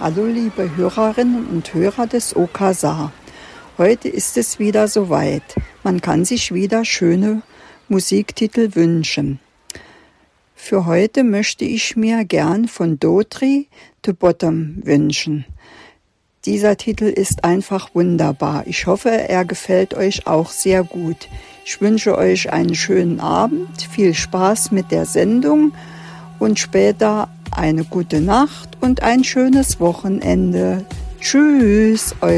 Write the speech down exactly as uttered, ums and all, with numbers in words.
Hallo liebe Hörerinnen und Hörer des Okasa. Heute ist es wieder soweit. Man kann sich wieder schöne Musiktitel wünschen. Für heute möchte ich mir gern von Dotry The Bottom wünschen. Dieser Titel ist einfach wunderbar. Ich hoffe, er gefällt euch auch sehr gut. Ich wünsche euch einen schönen Abend, viel Spaß mit der Sendung und später eine gute Nacht und ein schönes Wochenende. Tschüss, euer